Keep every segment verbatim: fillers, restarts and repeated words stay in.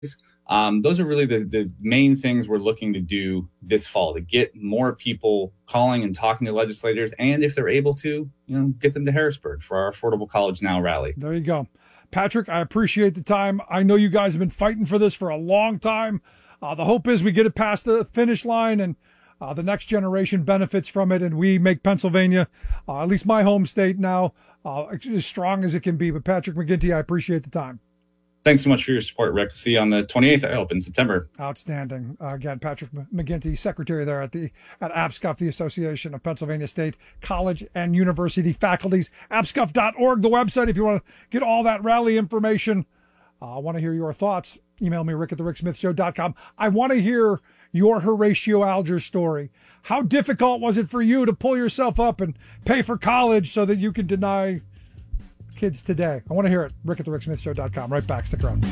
Um, those are really the, the main things we're looking to do this fall, to get more people calling and talking to legislators, and if they're able to, you know, get them to Harrisburg for our Affordable College Now rally. There you go. Patrick, I appreciate the time. I know you guys have been fighting for this for a long time. Uh, the hope is we get it past the finish line and uh, the next generation benefits from it, and we make Pennsylvania, uh, at least my home state now, uh, as strong as it can be. But Patrick McGinty, I appreciate the time. Thanks so much for your support, Rick. See you on the twenty-eighth, I hope, in September. Outstanding. Uh, again, Patrick McGinty, secretary there at the at APSCUF, the Association of Pennsylvania State College and University Faculties. A P S C U F dot org, the website, if you want to get all that rally information. Uh, I want to hear your thoughts. Email me, rick at the rick smith show dot com. I want to hear your Horatio Alger story. How difficult was it for you to pull yourself up and pay for college so that you can deny kids today? I want to hear it. rick at the rick smith show dot com. Right back. Stick around.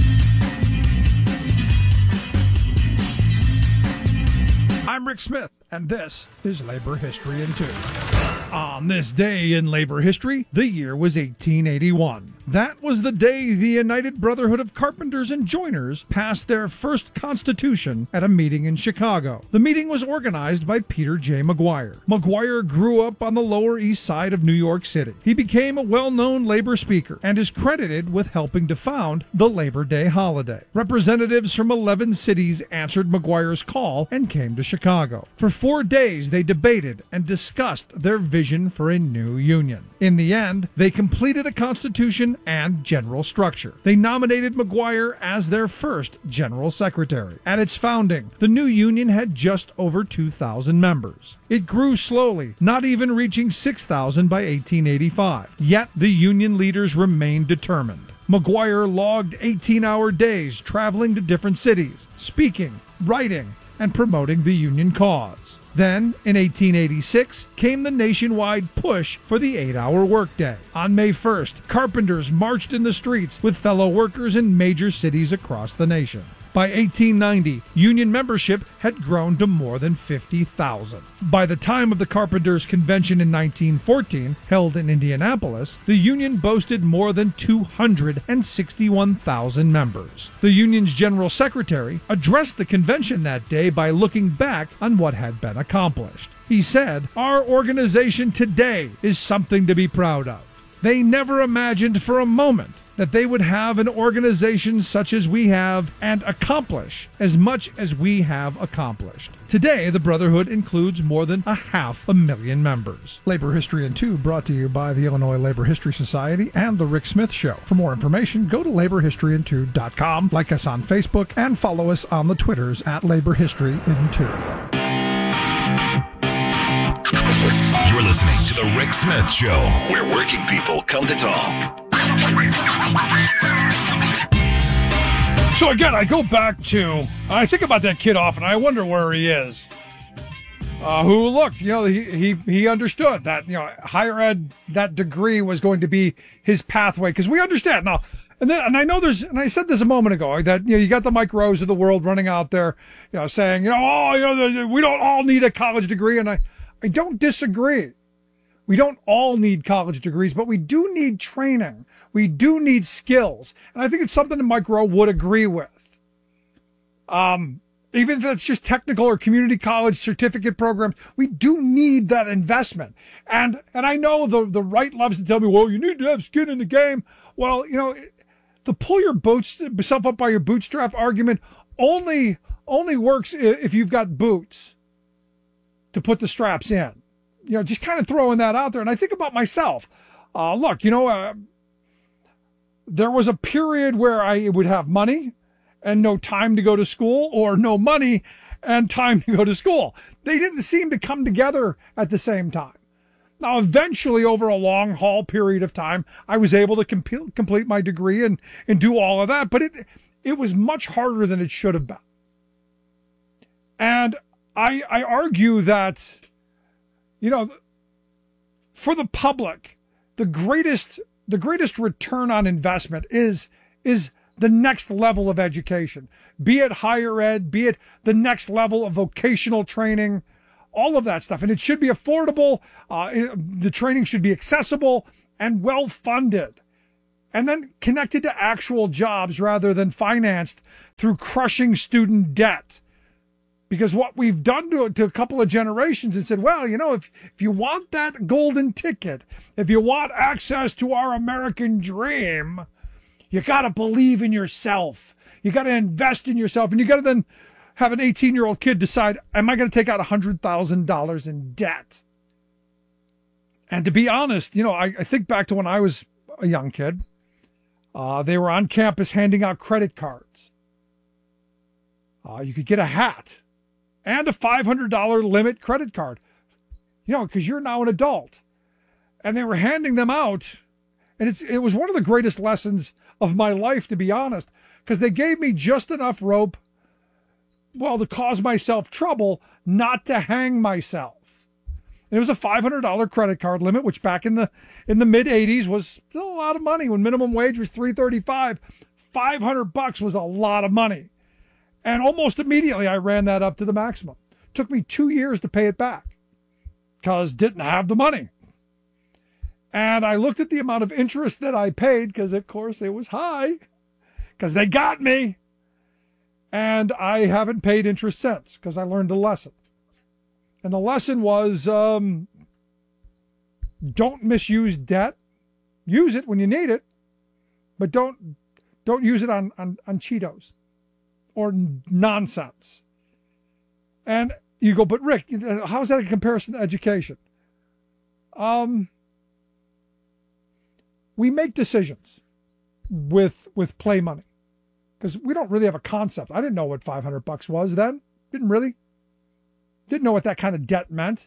I'm Rick Smith, and this is Labor History in Two. On this day in labor history, the year was eighteen eighty-one. That was the day the United Brotherhood of Carpenters and Joiners passed their first constitution at a meeting in Chicago. The meeting was organized by Peter J. McGuire. McGuire grew up on the Lower East Side of New York City. He became a well-known labor speaker and is credited with helping to found the Labor Day holiday. Representatives from eleven cities answered McGuire's call and came to Chicago. For four days, they debated and discussed their vision for a new union. In the end, they completed a constitution and general structure. They nominated McGuire as their first general secretary. At its founding, the new union had just over two thousand members. It grew slowly, not even reaching six thousand by eighteen eighty-five. Yet the union leaders remained determined. McGuire logged eighteen-hour days traveling to different cities, speaking, writing, and promoting the union cause. Then, in eighteen eighty-six, came the nationwide push for the eight-hour workday. On May first, carpenters marched in the streets with fellow workers in major cities across the nation. By eighteen ninety, union membership had grown to more than fifty thousand. By the time of the Carpenters' Convention in nineteen fourteen, held in Indianapolis, the union boasted more than two hundred sixty-one thousand members. The union's general secretary addressed the convention that day by looking back on what had been accomplished. He said, "Our organization today is something to be proud of." They never imagined for a moment that they would have an organization such as we have and accomplish as much as we have accomplished. Today, the Brotherhood includes more than a half a million members. Labor History in Two brought to you by the Illinois Labor History Society and The Rick Smith Show. For more information, go to labor history in two dot com, like us on Facebook, and follow us on the Twitters at Labor History in Two. You're listening to The Rick Smith Show, where working people come to talk. So again, I go back to, I think about that kid often. I wonder where he is. Uh, who looked, you know, he, he he understood that, you know, higher ed, that degree was going to be his pathway, because we understand now. And then, and I know there's, and I said this a moment ago, that, you know, you got the Mike Rose of the world running out there, you know, saying, you know, oh, you know, we don't all need a college degree, and I, I don't disagree. We don't all need college degrees, but we do need training. We do need skills. And I think it's something that Mike Rowe would agree with. Um, even if it's just technical or community college certificate programs, we do need that investment. And and I know the, the right loves to tell me, well, you need to have skin in the game. Well, you know, the pull your boots, yourself up by your bootstrap argument only, only works if you've got boots to put the straps in. You know, just kind of throwing that out there. And I think about myself. Uh, look, you know, uh, there was a period where I would have money and no time to go to school, or no money and time to go to school. They didn't seem to come together at the same time. Now, eventually, over a long haul period of time, I was able to comp- complete my degree and, and do all of that, but it it was much harder than it should have been. And I I argue that, you know, for the public, the greatest the greatest return on investment is is the next level of education, be it higher ed, be it the next level of vocational training, all of that stuff. And it should be affordable. Uh, it, the training should be accessible and well funded. and then connected to actual jobs rather than financed through crushing student debt. Because what we've done to, to a couple of generations and said, well, you know, if, if you want that golden ticket, if you want access to our American dream, you got to believe in yourself. You got to invest in yourself. And you got to then have an eighteen-year-old kid decide, am I going to take out one hundred thousand dollars in debt? And to be honest, you know, I, I think back to when I was a young kid. Uh, they were on campus handing out credit cards. Uh, you could get a hat and a five hundred dollars limit credit card, you know, because you're now an adult. And they were handing them out. And it's it was one of the greatest lessons of my life, to be honest, because they gave me just enough rope, well, to cause myself trouble, not to hang myself. And it was a five hundred dollars credit card limit, which back in the in the mid eighties was still a lot of money. When minimum wage was three thirty-five, five hundred bucks was a lot of money. And almost immediately I ran that up to the maximum. It took me two years to pay it back because didn't have the money. And I looked at the amount of interest that I paid because, of course, it was high because they got me. And I haven't paid interest since because I learned a lesson. And the lesson was um, don't misuse debt. Use it when you need it, but don't don't use it on, on, on Cheetos or nonsense. And you go, but Rick, how is that a comparison to education? Um, we make decisions with with play money because we don't really have a concept. I didn't know what five hundred bucks was then. Didn't really. Didn't know what that kind of debt meant.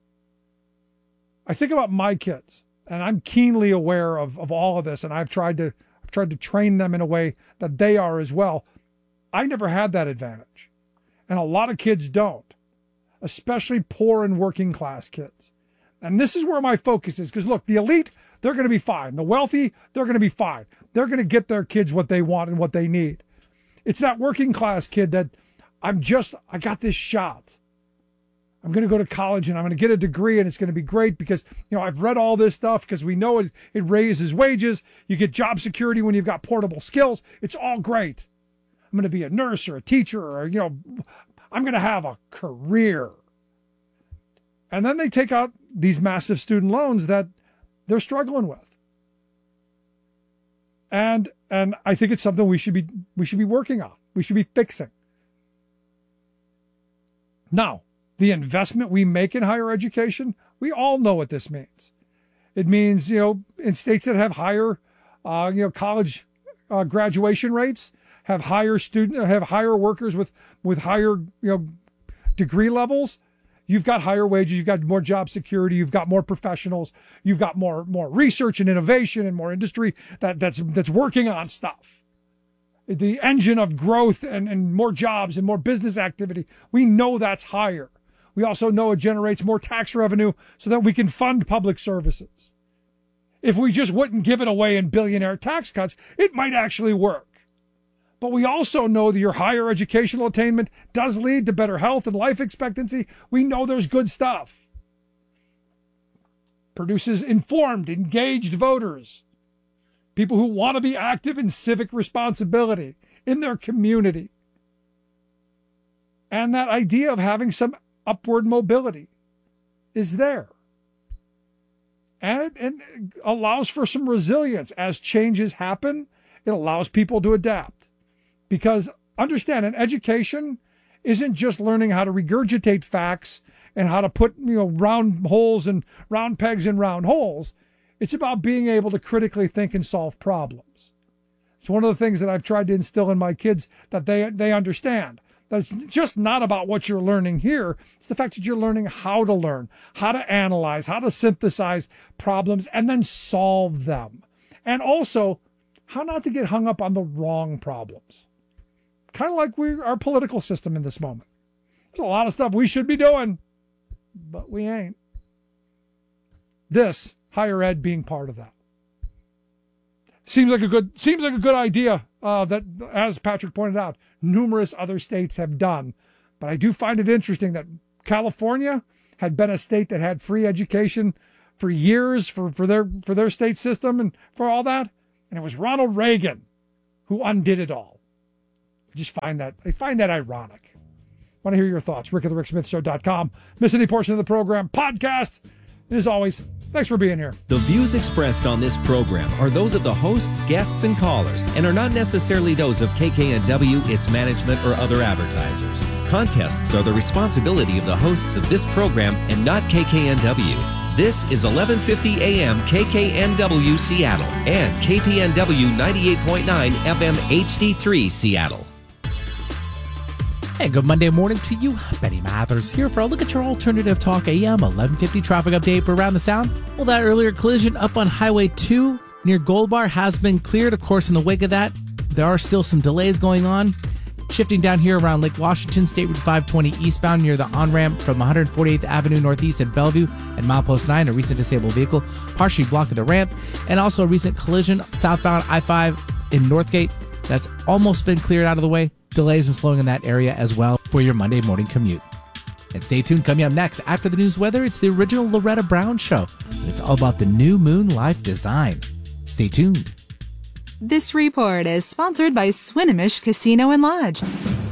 I think about my kids, and I'm keenly aware of, of all of this, and I've tried to I've tried to train them in a way that they are as well. I never had that advantage, and a lot of kids don't, especially poor and working class kids. And this is where my focus is, because look, the elite, they're going to be fine. The wealthy, they're going to be fine. They're going to get their kids what they want and what they need. It's that working class kid that I'm just, I got this shot. I'm going to go to college and I'm going to get a degree and it's going to be great because, you know, I've read all this stuff because we know it, it raises wages. You get job security when you've got portable skills. It's all great. I'm going to be a nurse or a teacher or, you know, I'm going to have a career. And then they take out these massive student loans that they're struggling with. And and I think it's something we should be we should be working on. We should be fixing. Now, the investment we make in higher education, we all know what this means. It means, you know, in states that have higher, uh, you know, college uh, graduation rates, have higher student, have higher workers with with higher, you know, degree levels. You've got higher wages. You've got more job security. You've got more professionals. You've got more more research and innovation and more industry that that's that's working on stuff. The engine of growth and and more jobs and more business activity. We know that's higher. We also know it generates more tax revenue so that we can fund public services. If we just wouldn't give it away in billionaire tax cuts, it might actually work. But we also know that your higher educational attainment does lead to better health and life expectancy. We know there's good stuff. Produces informed, engaged voters. People who want to be active in civic responsibility in their community. And that idea of having some upward mobility is there. And it, and it allows for some resilience. As changes happen, it allows people to adapt. Because understand, an education isn't just learning how to regurgitate facts and how to put, you know, round holes and round pegs in round holes. It's about being able to critically think and solve problems. It's one of the things that I've tried to instill in my kids, that they they understand. That's just not about what you're learning here. It's the fact that you're learning how to learn, how to analyze, how to synthesize problems and then solve them. And also, how not to get hung up on the wrong problems. Kind of like we our political system in this moment. There's a lot of stuff we should be doing, but we ain't. This, higher ed being part of that. Seems like a good seems like a good idea uh, that, as Patrick pointed out, numerous other states have done. But I do find it interesting that California had been a state that had free education for years for, for their for their state system and for all that. And it was Ronald Reagan who undid it all. I just find that, I find that ironic. Want to hear your thoughts? Rick at the Rick Smith Show dot com. Miss any portion of the program, podcast. And as always, thanks for being here. The views expressed on this program are those of the hosts, guests, and callers, and are not necessarily those of K K N W, its management, or other advertisers. Contests are the responsibility of the hosts of this program and not K K N W. This is eleven fifty A M K K N W Seattle and K P N W ninety-eight point nine F M H D three Seattle. Hey, good Monday morning to you. Benny Mathers here for a look at your Alternative Talk A M eleven fifty traffic update for Around the Sound. Well, that earlier collision up on Highway two near Gold Bar has been cleared. Of course, in the wake of that, there are still some delays going on. Shifting down here around Lake Washington, State Route five twenty eastbound near the on-ramp from one forty-eighth Avenue Northeast at Bellevue and Milepost nine, a recent disabled vehicle partially blocking the ramp, and also a recent collision southbound I five in Northgate. That's almost been cleared out of the way. Delays and slowing in that area as well for your Monday morning commute. And stay tuned, coming up next after the news weather, it's the original Loretta Brown Show. And it's all about the New Moon Life design. Stay tuned. This report is sponsored by Swinomish Casino and Lodge.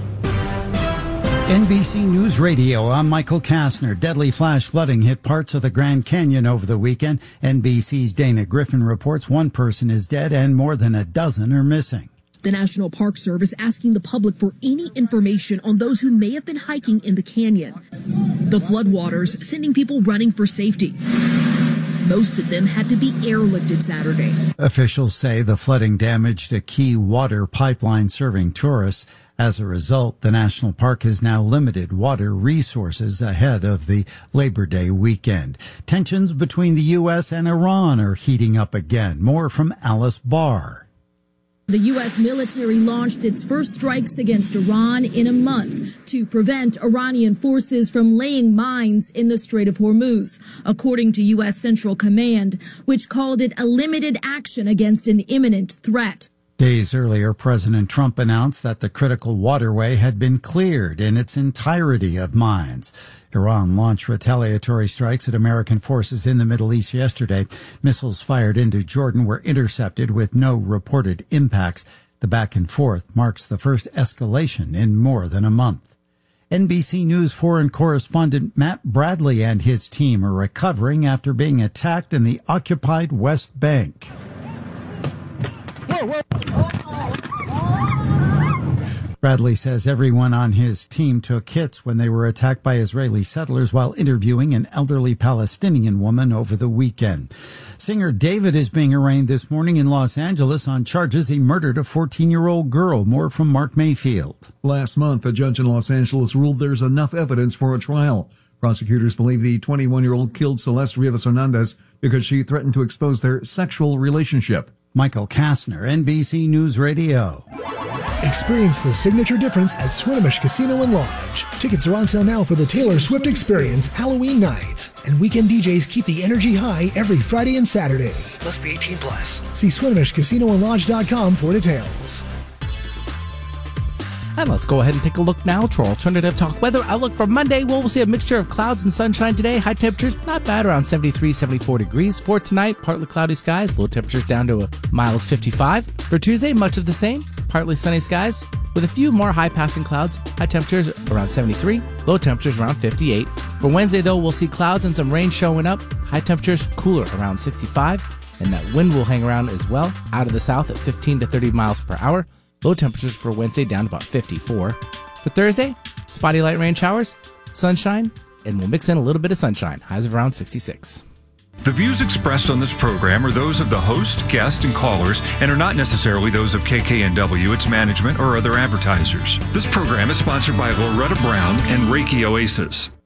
N B C News Radio, I'm Michael Kastner. Deadly flash flooding hit parts of the Grand Canyon over the weekend. N B C's Dana Griffin reports one person is dead and more than a dozen are missing. The National Park Service asking the public for any information on those who may have been hiking in the canyon. The floodwaters sending people running for safety. Most of them had to be airlifted Saturday. Officials say the flooding damaged a key water pipeline serving tourists. As a result, the national park has now limited water resources ahead of the Labor Day weekend. Tensions between the U S and Iran are heating up again. More from Alice Barr. The U S military launched its first strikes against Iran in a month to prevent Iranian forces from laying mines in the Strait of Hormuz, according to U S Central Command, which called it a limited action against an imminent threat. Days earlier, President Trump announced that the critical waterway had been cleared in its entirety of mines. Iran launched retaliatory strikes at American forces in the Middle East yesterday. Missiles fired into Jordan were intercepted with no reported impacts. The back and forth marks the first escalation in more than a month. N B C News foreign correspondent Matt Bradley and his team are recovering after being attacked in the occupied West Bank. Whoa, whoa. Bradley says everyone on his team took hits when they were attacked by Israeli settlers while interviewing an elderly Palestinian woman over the weekend. Singer David is being arraigned this morning in Los Angeles on charges he murdered a fourteen-year-old girl. More from Mark Mayfield. Last month, a judge in Los Angeles ruled there's enough evidence for a trial. Prosecutors believe the twenty-one-year-old killed Celeste Rivas Hernandez because she threatened to expose their sexual relationship. Michael Kastner, N B C News Radio. Experience the signature difference at Swinomish Casino and Lodge. Tickets are on sale now for the Taylor Swift Experience Halloween night. And weekend D Js keep the energy high every Friday and Saturday. Must be eighteen plus. See Swinomish Casino and Lodge dot com for details. And let's go ahead and take a look now to our Alternative Talk weather outlook for Monday. Well, we'll see a mixture of clouds and sunshine today. High temperatures, not bad, around seventy-three, seventy-four degrees. For tonight, partly cloudy skies, low temperatures down to a mild fifty-five. For Tuesday, much of the same, partly sunny skies with a few more high-passing clouds. High temperatures around seventy-three, low temperatures around fifty-eight. For Wednesday, though, we'll see clouds and some rain showing up. High temperatures cooler around sixty-five, and that wind will hang around as well, out of the south at fifteen to thirty miles per hour. Low temperatures for Wednesday down to about fifty-four. For Thursday, spotty light rain showers, sunshine, and we'll mix in a little bit of sunshine. Highs of around sixty-six. The views expressed on this program are those of the host, guests, and callers, and are not necessarily those of K K N W, its management, or other advertisers. This program is sponsored by Loretta Brown and Reiki Oasis.